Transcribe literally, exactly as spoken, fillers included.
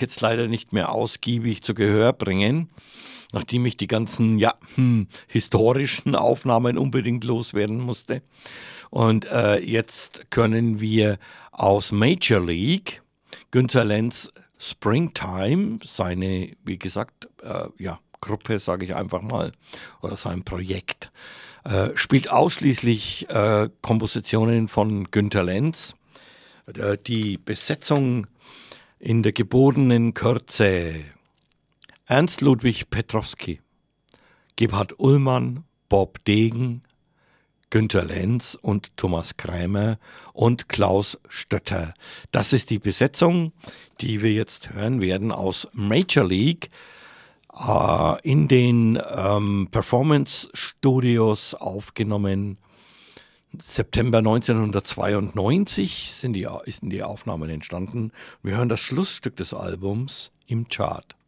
jetzt leider nicht mehr ausgiebig zu Gehör bringen, nachdem ich die ganzen ja, hm, historischen Aufnahmen unbedingt loswerden musste. Und äh, jetzt können wir aus Major League Günther Lenz Springtime, seine, wie gesagt, äh, ja, Gruppe, sage ich einfach mal, oder sein Projekt, äh, spielt ausschließlich äh, Kompositionen von Günther Lenz. Äh, die Besetzung in der geborenen Kürze: Ernst Ludwig Petrowski, Gebhard Ullmann, Bob Degen, Günther Lenz und Thomas Krämer und Klaus Stötter. Das ist die Besetzung, die wir jetzt hören werden aus Major League äh, in den ähm, Performance Studios aufgenommen. September neunzehnhundertzweiundneunzig sind die, sind die Aufnahmen entstanden. Wir hören das Schlussstück des Albums im Chart.